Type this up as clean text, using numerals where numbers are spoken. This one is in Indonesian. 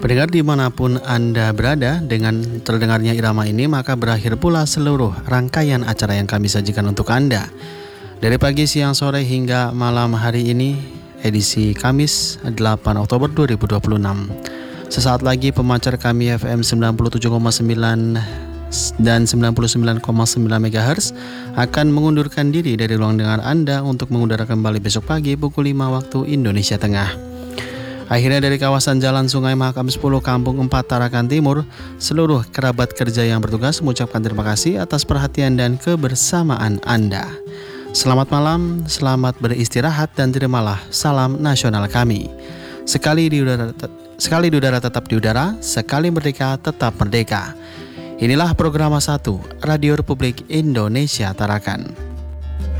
Pendengar dimanapun Anda berada, dengan terdengarnya irama ini maka berakhir pula seluruh rangkaian acara yang kami sajikan untuk Anda. Dari pagi, siang, sore hingga malam hari ini, edisi Kamis 8 Oktober 2026. Sesaat lagi pemancar kami FM 97,9 dan 99,9 MHz akan mengundurkan diri dari ruang dengar Anda untuk mengudara kembali besok pagi pukul 5 waktu Indonesia Tengah. Akhirnya dari kawasan Jalan Sungai Mahakam 10 Kampung 4 Tarakan Timur, seluruh kerabat kerja yang bertugas mengucapkan terima kasih atas perhatian dan kebersamaan Anda. Selamat malam, selamat beristirahat dan terimalah salam nasional kami. Sekali di udara tetap di udara, sekali merdeka tetap merdeka. Inilah program 1 Radio Republik Indonesia Tarakan.